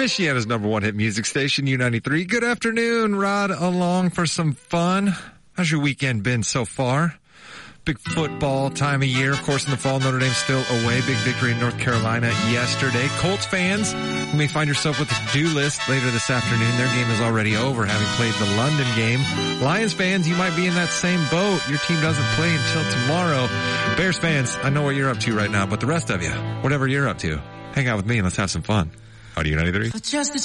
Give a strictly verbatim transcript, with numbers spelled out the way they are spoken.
Michiana's number one hit music station, U ninety-three. Good afternoon, Rod along for some fun. How's your weekend been so far? Big football time of year. Of course, in the fall, Notre Dame still away. Big victory in North Carolina yesterday. Colts fans, you may find yourself with a to-do list later this afternoon. Their game is already over, having played the London game. Lions fans, you might be in that same boat. Your team doesn't play until tomorrow. Bears fans, I know what you're up to right now, but the rest of you, whatever you're up to, hang out with me and let's have some fun. Audio ninety-three.